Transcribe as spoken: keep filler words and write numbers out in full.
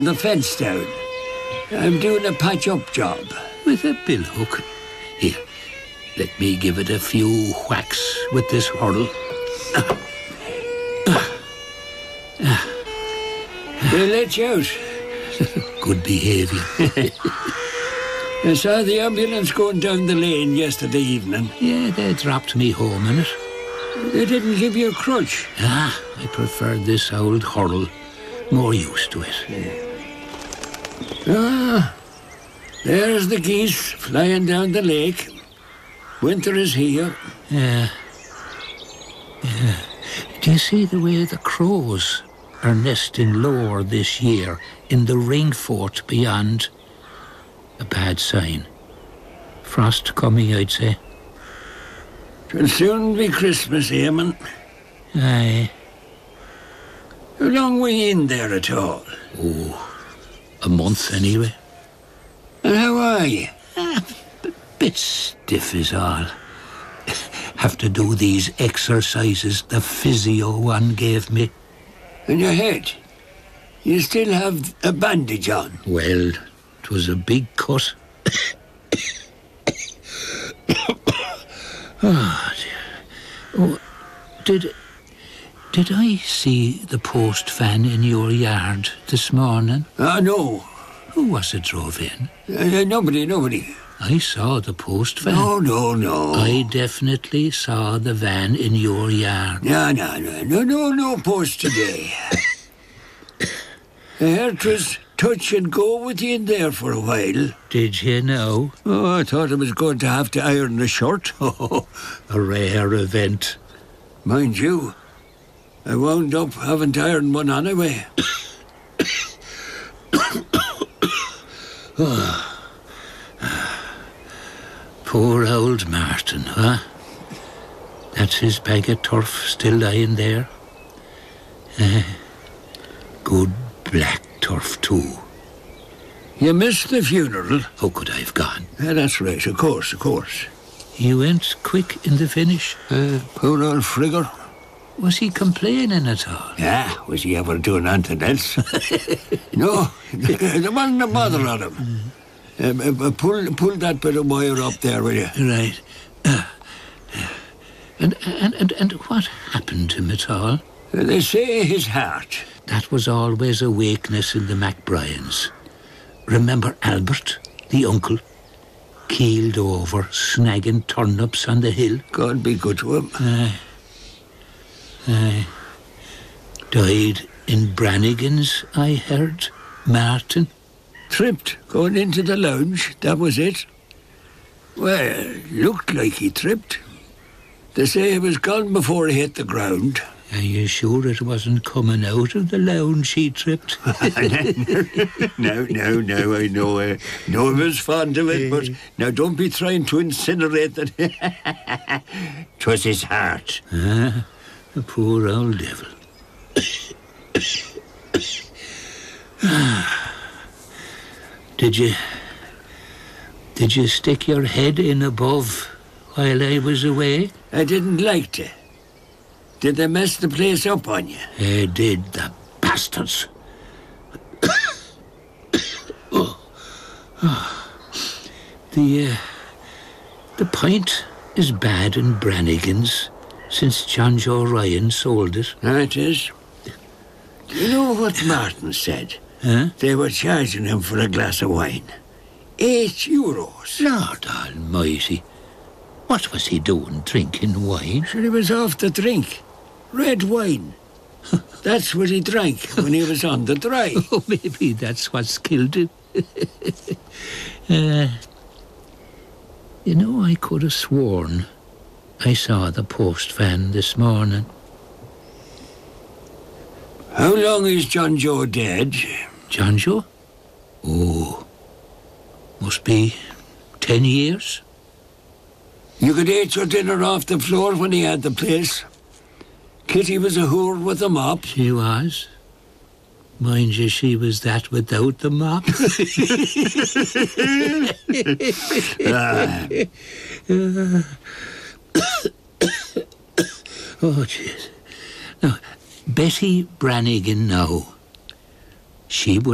the fence down. I'm doing a patch-up job. With a billhook? Here, let me give it a few whacks with this hurl. They let you out. Good behaviour. I saw the ambulance going down the lane yesterday evening. Yeah, they dropped me home in it. They didn't give you a crutch. Ah, I prefer this old hurl. More used to it. Ah, there's the geese flying down the lake. Winter is here. Yeah. Yeah. Do you see the way the crows are nesting lower this year in the ring fort beyond? A bad sign. Frost coming, I'd say. It'll soon be Christmas, Eamon. Aye. How long were you in there at all? Oh, a month anyway. And how are you? Ah, a bit stiff is all. Have to do these exercises the physio one gave me. And your head? You still have a bandage on? Well, it was a big cut. Oh, dear. Oh, did, did I see the post van in your yard this morning? Ah, no. Who was it drove in? Uh, nobody, nobody. I saw the post van. No, no, no. I definitely saw the van in your yard. No, no, no, no, no, no post today. I heard 'twas touch and go with you in there for a while. Did you know? Oh, I thought I was going to have to iron the shirt. Oh, a rare event. Mind you, I wound up having to iron one anyway. Oh. Poor old Martin, huh? That's his bag of turf still lying there. Uh, good black turf, too. You missed the funeral? How could I have gone? Yeah, that's right, of course, of course. He went quick in the finish. Uh, poor old Frigger. Was he complaining at all? Yeah, was he ever doing anything else? No, there wasn't a bother on him. Uh, uh, pull, pull that bit of wire up there, will you? Right. Uh, and, and, and, and what happened to him at all? Uh, they say his heart. That was always a weakness in the MacBryans. Remember Albert, the uncle? Keeled over, snagging turnips on the hill. God be good to him. Aye. Aye. Died in Brannigan's, I heard. Martin. Tripped, going into the lounge, that was it. Well, looked like he tripped. They say he was gone before he hit the ground. Are you sure it wasn't coming out of the lounge he tripped? no, no, no, I know. Uh, no, I was fond of it, but now don't be trying to incinerate that. 'Twas his heart. Ah, the poor old devil. Did you... Did you stick your head in above while I was away? I didn't like to. Did they mess the place up on you? They did, the bastards. Oh. Oh. The, uh, the pint is bad in Brannigan's since John Joe Ryan sold it. That is. You know what Martin said? Huh? They were charging him for a glass of wine. Eight euros. Lord almighty. What was he doing, drinking wine? Sure, he was off the drink. Red wine. That's what he drank when he was on the dry. Oh, maybe that's what's killed him. uh, you know, I could have sworn I saw the post van this morning. How long is John Joe dead? John Joe? Oh, must be ten years. You could eat your dinner off the floor when he had the place. Kitty was a whore with a mop. She was. Mind you, she was that without the mop. Oh, jeez. Now, Betty Brannigan now. She would